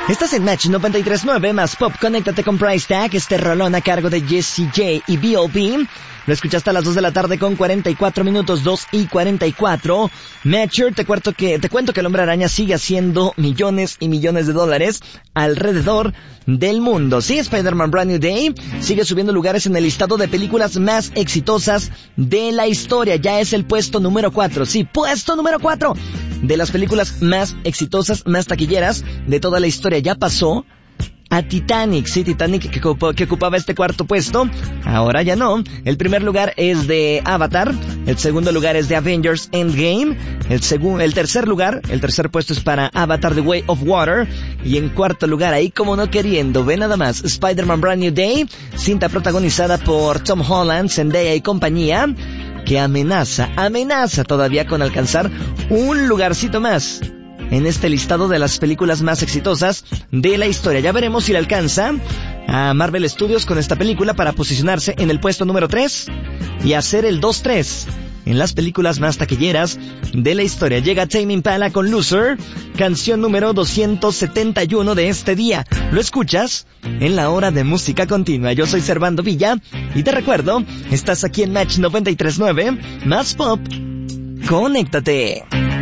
Estás en Match 93.9 más Pop. Conéctate con Price Tag, este rolón a cargo de Jessie J y B.O.B. Lo escuchaste a las 2 de la tarde con 44 minutos, 2:44. Matcher, te cuento que el Hombre Araña sigue haciendo millones y millones de dólares alrededor del mundo. Sí, Spider-Man Brand New Day sigue subiendo lugares en el listado de películas más exitosas de la historia. Ya es el puesto número 4. Sí, puesto número 4 de las películas más exitosas, más taquilleras de toda la historia. Ya pasó a Titanic, sí, Titanic que ocupaba este cuarto puesto, ahora ya no. El primer lugar es de Avatar, el segundo lugar es de Avengers Endgame, el tercer puesto es para Avatar The Way of Water, y en cuarto lugar, ahí como no queriendo, ve nada más, Spider-Man Brand New Day, cinta protagonizada por Tom Holland, Zendaya y compañía, que amenaza todavía con alcanzar un lugarcito más en este listado de las películas más exitosas de la historia. Ya veremos si le alcanza a Marvel Studios con esta película para posicionarse en el puesto número 3 y hacer el 2-3 en las películas más taquilleras de la historia. Llega Tame Impala con Loser, canción número 271 de este día. Lo escuchas en la hora de música continua. Yo soy Servando Villa y te recuerdo, estás aquí en Match 93.9 más Pop. Conéctate.